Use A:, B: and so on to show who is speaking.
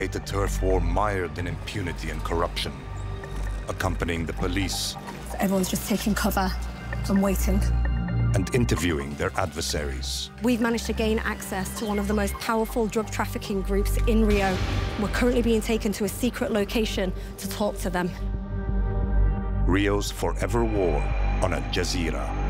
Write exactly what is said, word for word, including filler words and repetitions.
A: A turf war mired in impunity and corruption, accompanying the police.
B: So everyone's just taking cover and waiting.
A: And interviewing their adversaries.
B: We've managed to gain access to one of the most powerful drug trafficking groups in Rio. We're currently being taken to a secret location to talk to them.
A: Rio's forever war on Al Jazeera.